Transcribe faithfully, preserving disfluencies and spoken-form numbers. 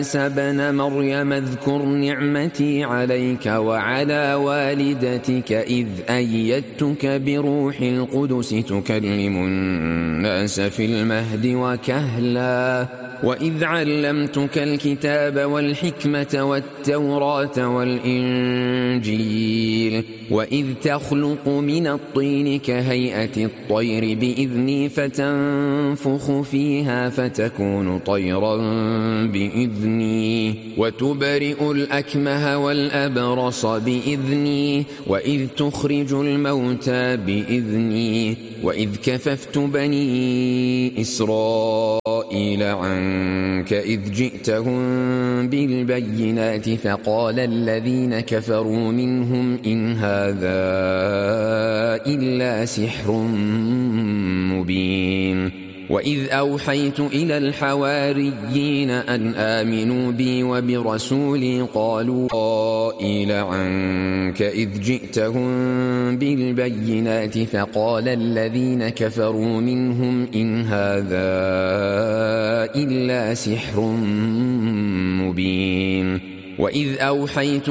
عيسى ابن مريم اذكر نعمتي عليك وعلى والدتك إذ أيدتك بروح القدس تكلم الناس في المهد وكهلا وإذ علمتك الكتاب والحكمة والتوراة والإنجيل وإذ تخلق من الطين كهيئة الطير بإذني فتنفخ فيها فتكون طيرا بإذني وتبرئ الأكمه والأبرص بإذني وإذ تخرج الموتى بإذني وإذ كففت بني إسرائيل عنك إذ جئتهم بالبينات فقال الذين كفروا منهم إن هذا إلا سحر مبين وإذ أوحيت إلى الحواريين أن آمنوا بي وبرسولي قالوا إلى عنك إذ جئتهم بالبينات فقال الذين كفروا منهم إن هذا إلا سحر مبين وإذ أوحيت